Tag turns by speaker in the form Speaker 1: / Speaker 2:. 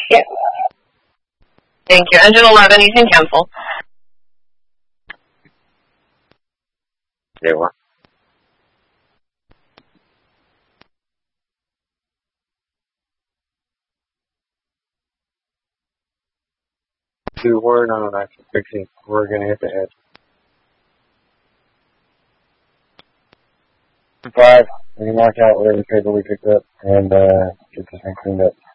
Speaker 1: Yeah. Thank you. Engine 11, you can cancel.
Speaker 2: Say what? Dude, we're not on action fixing. We're gonna hit the head. 5, we can knock out whatever cable we picked up and get this thing cleaned up.